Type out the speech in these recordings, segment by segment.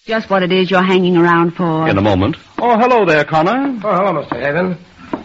Just what it is you're hanging around for. In a moment. Oh, hello there, Connor. Oh, hello, Mr. Haven.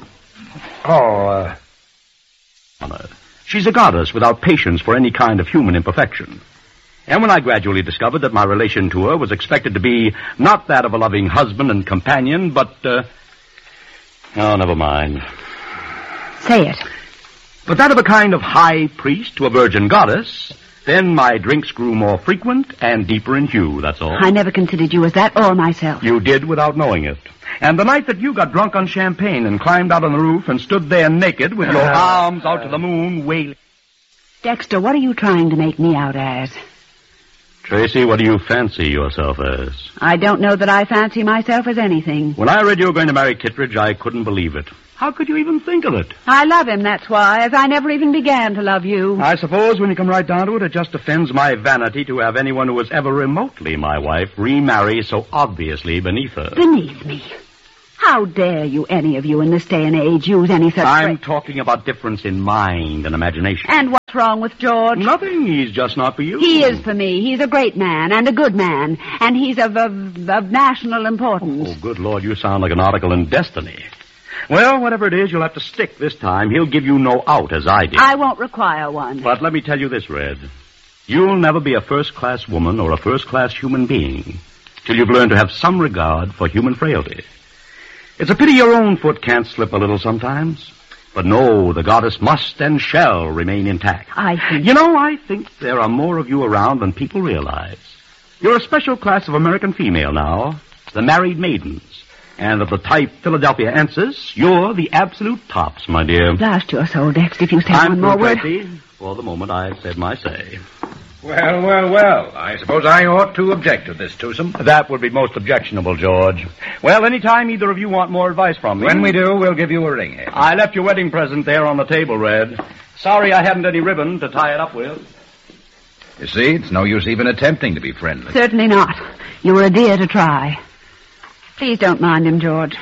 Connor. She's a goddess without patience for any kind of human imperfection. And when I gradually discovered that my relation to her was expected to be not that of a loving husband and companion, but, oh, never mind. Say it. But that of a kind of high priest to a virgin goddess, then my drinks grew more frequent and deeper in hue, that's all. I never considered you as that or myself. You did without knowing it. And the night that you got drunk on champagne and climbed out on the roof and stood there naked with your arms out to the moon wailing. Dexter, what are you trying to make me out as? Tracy, what do you fancy yourself as? I don't know that I fancy myself as anything. When I read you were going to marry Kittredge, I couldn't believe it. How could you even think of it? I love him, that's why, as I never even began to love you. I suppose when you come right down to it, it just offends my vanity to have anyone who was ever remotely my wife remarry so obviously beneath her. Beneath me? How dare you, any of you in this day and age, use any such... I'm talking about difference in mind and imagination. And what's wrong with George? Nothing. He's just not for you. He is for me. He's a great man and a good man. And he's of national importance. Oh, good Lord, you sound like an article in Destiny. Well, whatever it is, you'll have to stick this time. He'll give you no out, as I did. I won't require one. But let me tell you this, Red. You'll never be a first-class woman or a first-class human being till you've learned to have some regard for human frailty. It's a pity your own foot can't slip a little sometimes. But no, the goddess must and shall remain intact. I think there are more of you around than people realize. You're a special class of American female now, the married maidens. And of the type Philadelphia Answers, you're the absolute tops, my dear. Blast your soul, Dex, if you say one more word. For the moment, I've said my say. Well. I suppose I ought to object to this, twosome. That would be most objectionable, George. Well, any time either of you want more advice from me... When we do, we'll give you a ring, Haven. I left your wedding present there on the table, Red. Sorry I hadn't any ribbon to tie it up with. You see, it's no use even attempting to be friendly. Certainly not. You were a dear to try. Please don't mind him, George.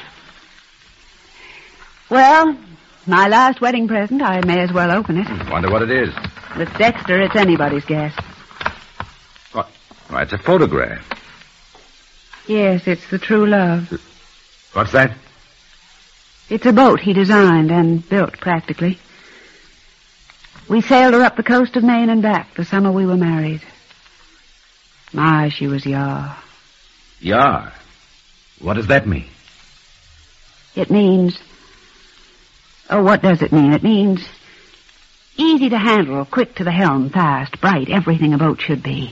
Well, my last wedding present, I may as well open it. Wonder what it is. With Dexter, it's anybody's guess. What? Why, it's a photograph. Yes, it's the true love. What's that? It's a boat he designed and built, practically. We sailed her up the coast of Maine and back the summer we were married. My, she was yar. Yar? What does that mean? It means... Oh, what does it mean? It means easy to handle, quick to the helm, fast, bright, everything a boat should be.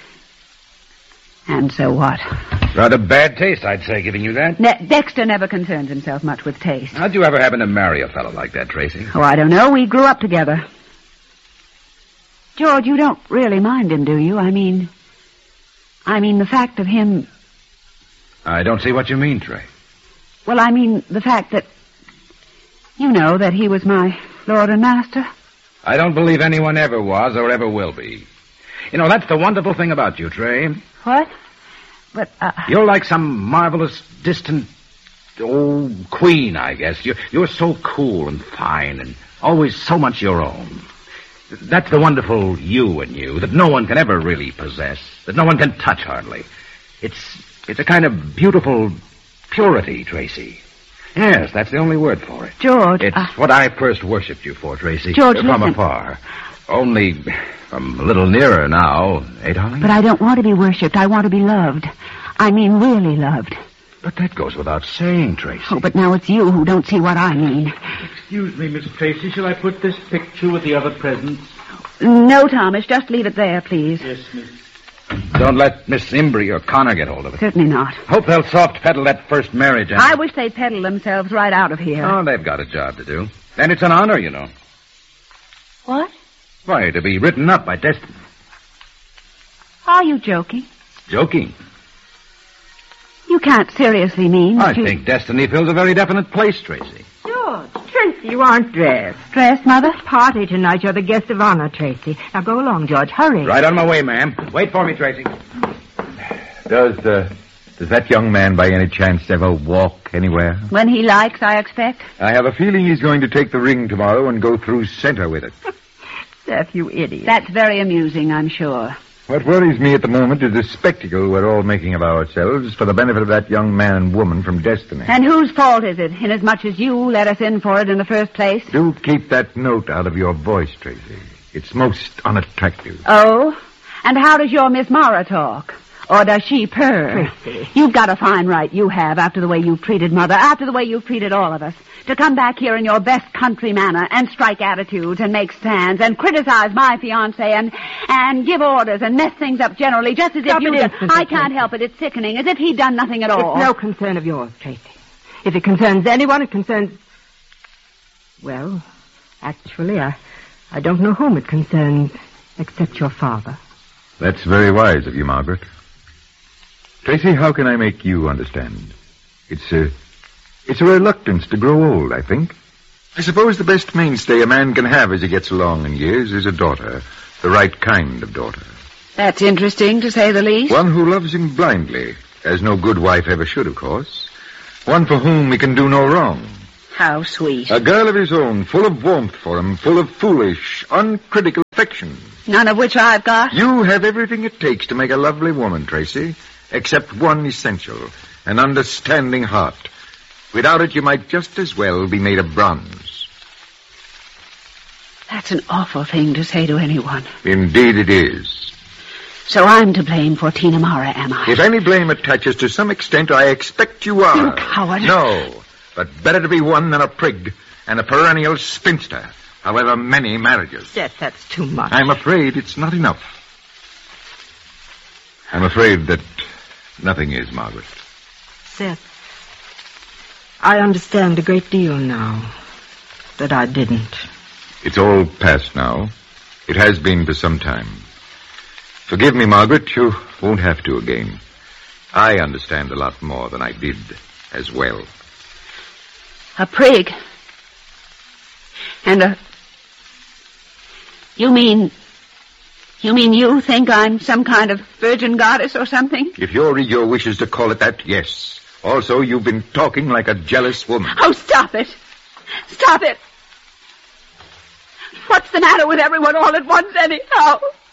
And so what? Rather bad taste, I'd say, giving you that. Dexter never concerns himself much with taste. How'd you ever happen to marry a fellow like that, Tracy? Oh, I don't know. We grew up together. George, you don't really mind him, do you? I mean the fact of him... I don't see what you mean, Trey. Well, I mean the fact that... You know, that he was my lord and master. I don't believe anyone ever was or ever will be. You know, that's the wonderful thing about you, Trey. What? But, You're like some marvelous, distant, queen, I guess. You're so cool and fine and always so much your own. That's the wonderful you in you that no one can ever really possess, that no one can touch hardly. It's a kind of beautiful purity, Tracy. Yes, that's the only word for it. George... It's what I first worshipped you for, Tracy. George, from listen. afar. Only from a little nearer now, eh, darling? But I don't want to be worshipped. I want to be loved. I mean really loved. But that goes without saying, Tracy. Oh, but now it's you who don't see what I mean. Excuse me, Miss Tracy. Shall I put this picture with the other presents? No, Thomas. Just leave it there, please. Yes, Miss. Don't let Miss Imbrie or Connor get hold of it. Certainly not. Hope they'll soft pedal that first marriage. I wish they'd peddle themselves right out of here. Oh, they've got a job to do. And it's an honor, you know. What? Why, to be written up by Destiny. Are you joking? Joking. You can't seriously mean I that you... think Destiny fills a very definite place, Tracy. George, Tracy, you aren't dressed. Dressed, Mother? Party tonight. You're the guest of honor, Tracy. Now go along, George. Hurry. Right on my way, ma'am. Wait for me, Tracy. Does that young man by any chance ever walk anywhere? When he likes, I expect. I have a feeling he's going to take the ring tomorrow and go through center with it. Seth, you idiot. That's very amusing, I'm sure. What worries me at the moment is the spectacle we're all making of ourselves for the benefit of that young man and woman from Destiny. And whose fault is it, inasmuch as you let us in for it in the first place? Do keep that note out of your voice, Tracy. It's most unattractive. Oh? And how does your Miss Mara talk? Or does she purr? Tracy. You've got a fine right, you have, after the way you've treated Mother, after the way you've treated all of us, to come back here in your best country manner and strike attitudes and make stands and criticize my fiancé and give orders and mess things up generally, just as if you did. I can't help it. It's sickening, as if he'd done nothing at all. It's no concern of yours, Tracy. If it concerns anyone, it concerns... Well, actually, I don't know whom it concerns, except your father. That's very wise of you, Margaret. Tracy, how can I make you understand? It's a reluctance to grow old, I think. I suppose the best mainstay a man can have as he gets along in years is a daughter, the right kind of daughter. That's interesting, to say the least. One who loves him blindly, as no good wife ever should, of course. One for whom he can do no wrong. How sweet. A girl of his own, full of warmth for him, full of foolish, uncritical affection. None of which I've got. You have everything it takes to make a lovely woman, Tracy, except one essential, an understanding heart. Without it, you might just as well be made of bronze. That's an awful thing to say to anyone. Indeed it is. So I'm to blame for Tina Mara, am I? If any blame attaches to some extent, I expect you are. You coward. No, but better to be one than a prig and a perennial spinster, however many marriages. Seth, that's too much. I'm afraid it's not enough. I'm afraid that nothing is, Margaret. Seth, I understand a great deal now that I didn't. It's all past now. It has been for some time. Forgive me, Margaret. You won't have to again. I understand a lot more than I did as well. A prig? And You mean you think I'm some kind of virgin goddess or something? If your ego wishes to call it that, yes. Also, you've been talking like a jealous woman. Oh, stop it. Stop it. What's the matter with everyone all at once, anyhow?